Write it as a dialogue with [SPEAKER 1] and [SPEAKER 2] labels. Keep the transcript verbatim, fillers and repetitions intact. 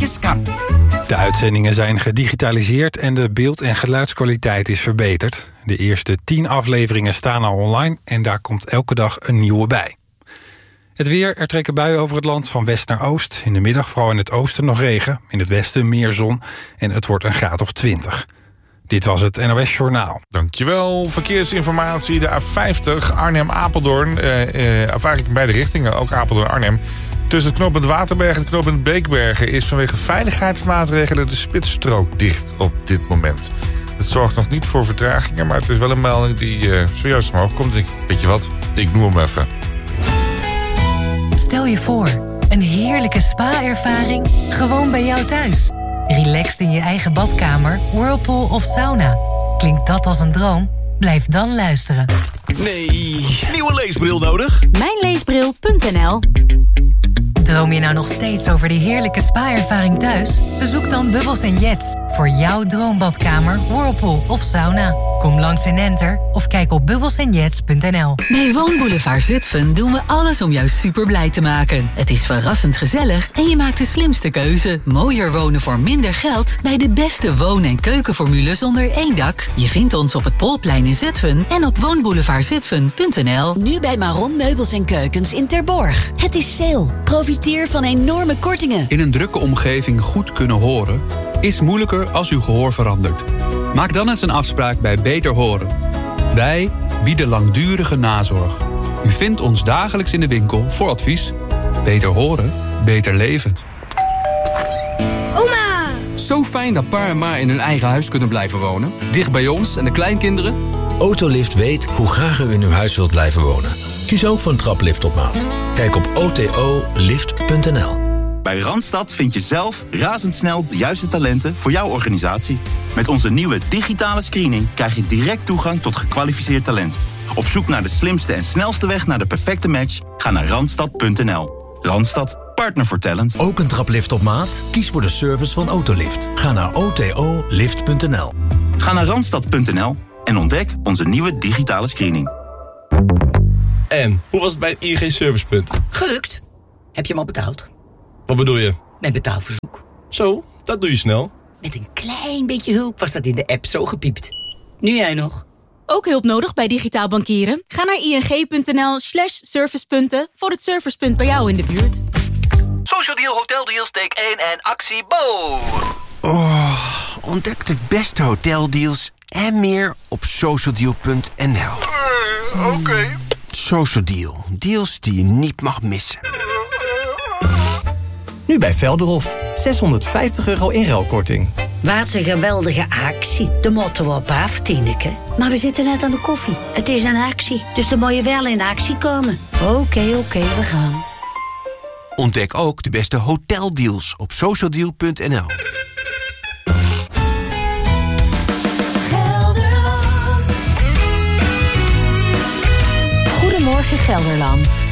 [SPEAKER 1] geskapt.
[SPEAKER 2] De uitzendingen zijn gedigitaliseerd en de beeld- en geluidskwaliteit is verbeterd. De eerste tien afleveringen staan al online en daar komt elke dag een nieuwe bij. Het weer, er trekken buien over het land van west naar oost. In de middag vooral in het oosten nog regen, in het westen meer zon en het wordt een graad of twintig. Dit was het N O S Journaal.
[SPEAKER 3] Dankjewel. Verkeersinformatie, de A vijftig, Arnhem-Apeldoorn. Uh, uh, of eigenlijk in beide richtingen, ook Apeldoorn-Arnhem. Tussen het knooppunt Waterberg en het knooppunt Beekbergen is vanwege veiligheidsmaatregelen de spitsstrook dicht op dit moment. Het zorgt nog niet voor vertragingen, maar het is wel een melding die uh, zojuist omhoog komt. Ik, weet je wat, ik noem hem even.
[SPEAKER 4] Stel je voor, een heerlijke spa-ervaring gewoon bij jou thuis. Relaxed in je eigen badkamer, whirlpool of sauna. Klinkt dat als een droom? Blijf dan luisteren.
[SPEAKER 5] Nee, nieuwe leesbril nodig?
[SPEAKER 6] Mijnleesbril punt n l.
[SPEAKER 4] Droom je nou nog steeds over die heerlijke spa-ervaring thuis? Bezoek dan Bubbles en Jets voor jouw droombadkamer, whirlpool of sauna. Kom langs in Enter of kijk op bubbles en jets punt n l.
[SPEAKER 7] Bij Woonboulevard Zutphen doen we alles om jou super blij te maken. Het is verrassend gezellig en je maakt de slimste keuze. Mooier wonen voor minder geld bij de beste woon- en keukenformules onder één dak. Je vindt ons op het Polplein in Zutphen en op woonboulevard zutphen punt n l.
[SPEAKER 6] Nu bij Maron Meubels en Keukens in Terborg. Het is sale. Profiteer van enorme kortingen.
[SPEAKER 8] In een drukke omgeving goed kunnen horen is moeilijker als uw gehoor verandert. Maak dan eens een afspraak bij Beter Horen. Wij bieden langdurige nazorg. U vindt ons dagelijks in de winkel voor advies. Beter horen, beter leven.
[SPEAKER 9] Oma! Zo fijn dat pa en ma in hun eigen huis kunnen blijven wonen. Dicht bij ons en de kleinkinderen.
[SPEAKER 10] Autolift weet hoe graag u in uw huis wilt blijven wonen. Kies ook voor een traplift op maat. Kijk op o t o lift punt n l.
[SPEAKER 11] Bij Randstad vind je zelf razendsnel de juiste talenten voor jouw organisatie. Met onze nieuwe digitale screening krijg je direct toegang tot gekwalificeerd talent. Op zoek naar de slimste en snelste weg naar de perfecte match? Ga naar randstad punt n l. Randstad, partner voor talent.
[SPEAKER 10] Ook een traplift op maat? Kies voor de service van Autolift. Ga naar o t o lift punt n l.
[SPEAKER 11] Ga naar randstad punt n l en ontdek onze nieuwe digitale screening.
[SPEAKER 12] En, hoe was het bij het I N G Servicepunt?
[SPEAKER 13] Gelukt. Heb je hem al betaald?
[SPEAKER 12] Wat bedoel je?
[SPEAKER 13] Mijn betaalverzoek.
[SPEAKER 12] Zo, dat doe je snel.
[SPEAKER 13] Met een klein beetje hulp was dat in de app zo gepiept. Nu jij nog.
[SPEAKER 6] Ook hulp nodig bij digitaal bankieren? Ga naar ing.nl slash servicepunten voor het servicepunt bij jou in de buurt.
[SPEAKER 5] Social Deal, Hotel Deals, take één en actie Bo.
[SPEAKER 14] Oh, ontdek de beste hoteldeals en meer op socialdeal punt n l.
[SPEAKER 5] Uh, Oké. Okay.
[SPEAKER 14] Social Deal. Deals die je niet mag missen.
[SPEAKER 15] Nu bij Velderhof. zeshonderdvijftig euro inruilkorting.
[SPEAKER 16] Wat een geweldige actie. De motto op af, Tineke. Maar we zitten net aan de koffie. Het is een actie, dus dan moet je wel in actie komen. Oké, okay, oké, okay, we gaan.
[SPEAKER 14] Ontdek ook de beste hoteldeals op socialdeal punt n l.
[SPEAKER 6] Goedemorgen Gelderland.